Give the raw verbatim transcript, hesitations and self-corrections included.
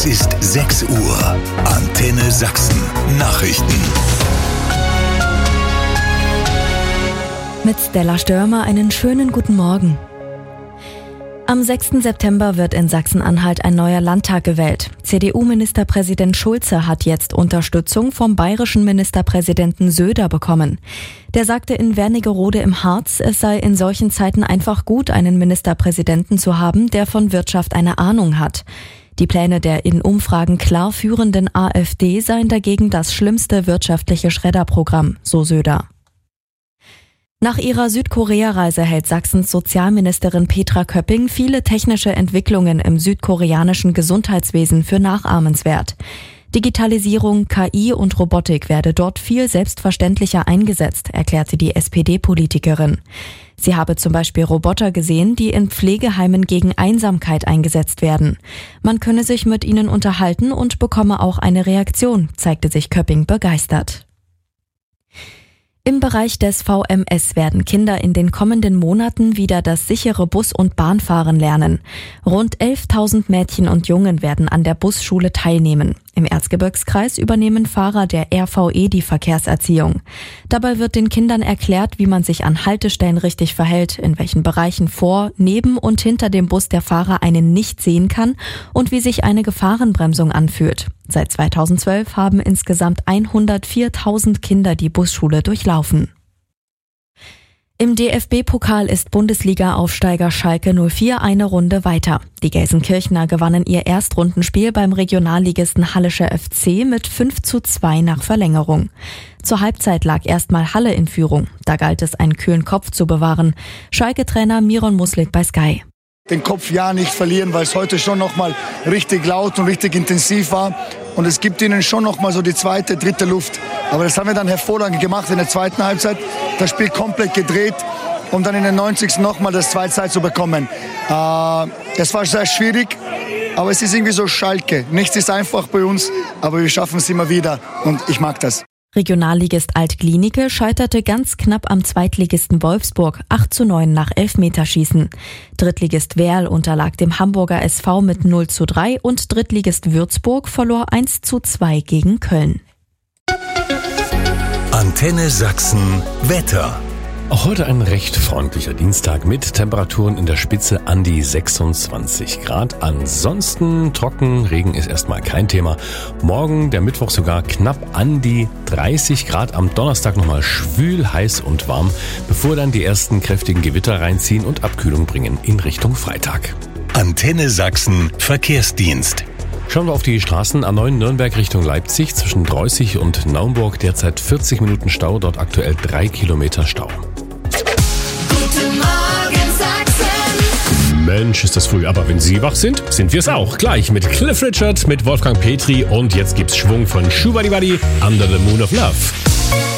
Es ist sechs Uhr. Antenne Sachsen. Nachrichten. Mit Stella Störmer einen schönen guten Morgen. Am sechsten September wird in Sachsen-Anhalt ein neuer Landtag gewählt. C D U-Ministerpräsident Schulze hat jetzt Unterstützung vom bayerischen Ministerpräsidenten Söder bekommen. Der sagte in Wernigerode im Harz, es sei in solchen Zeiten einfach gut, einen Ministerpräsidenten zu haben, der von Wirtschaft eine Ahnung hat. Die Pläne der in Umfragen klar führenden AfD seien dagegen das schlimmste wirtschaftliche Schredderprogramm, so Söder. Nach ihrer Südkorea-Reise hält Sachsens Sozialministerin Petra Köpping viele technische Entwicklungen im südkoreanischen Gesundheitswesen für nachahmenswert. Digitalisierung, K I und Robotik werde dort viel selbstverständlicher eingesetzt, erklärte die S P D-Politikerin. Sie habe zum Beispiel Roboter gesehen, die in Pflegeheimen gegen Einsamkeit eingesetzt werden. Man könne sich mit ihnen unterhalten und bekomme auch eine Reaktion, zeigte sich Köpping begeistert. Im Bereich des V M S werden Kinder in den kommenden Monaten wieder das sichere Bus- und Bahnfahren lernen. Rund elftausend Mädchen und Jungen werden an der Busschule teilnehmen. Im Erzgebirgskreis übernehmen Fahrer der R V E die Verkehrserziehung. Dabei wird den Kindern erklärt, wie man sich an Haltestellen richtig verhält, in welchen Bereichen vor, neben und hinter dem Bus der Fahrer einen nicht sehen kann und wie sich eine Gefahrenbremsung anfühlt. Seit zweitausendzwölf haben insgesamt hundertviertausend Kinder die Busschule durchlaufen. Im D F B-Pokal ist Bundesliga-Aufsteiger Schalke null vier eine Runde weiter. Die Gelsenkirchener gewannen ihr Erstrundenspiel beim Regionalligisten Hallischer F C mit fünf zu zwei nach Verlängerung. Zur Halbzeit lag erstmal Halle in Führung. Da galt es, einen kühlen Kopf zu bewahren. Schalke-Trainer Miron Muslik bei Sky. Den Kopf ja nicht verlieren, weil es heute schon noch mal richtig laut und richtig intensiv war. Und es gibt ihnen schon noch mal so die zweite, dritte Luft. Aber das haben wir dann hervorragend gemacht in der zweiten Halbzeit. Das Spiel komplett gedreht, um dann in der neunzigsten noch mal das zwei zwei zu bekommen. Äh, das war sehr schwierig, aber es ist irgendwie so Schalke. Nichts ist einfach bei uns, aber wir schaffen es immer wieder und ich mag das. Regionalligist Alt-Glienicke scheiterte ganz knapp am Zweitligisten Wolfsburg, acht zu neun nach Elfmeterschießen. Drittligist Werl unterlag dem Hamburger S V mit null zu drei und Drittligist Würzburg verlor eins zu zwei gegen Köln. Antenne Sachsen Wetter. Auch heute ein recht freundlicher Dienstag mit Temperaturen in der Spitze an die sechsundzwanzig Grad. Ansonsten trocken, Regen ist erstmal kein Thema. Morgen, der Mittwoch, sogar knapp an die dreißig Grad. Am Donnerstag nochmal schwül, heiß und warm, bevor dann die ersten kräftigen Gewitter reinziehen und Abkühlung bringen in Richtung Freitag. Antenne Sachsen Verkehrsdienst. Schauen wir auf die Straßen. A neun Nürnberg Richtung Leipzig zwischen Dreußig und Naumburg. Derzeit vierzig Minuten Stau, dort aktuell drei Kilometer Stau. Guten Morgen Sachsen. Mensch, ist das früh, aber wenn Sie wach sind, sind wir es auch. Gleich mit Cliff Richard, mit Wolfgang Petri und jetzt gibt's Schwung von Schubadibadi, Under the Moon of Love.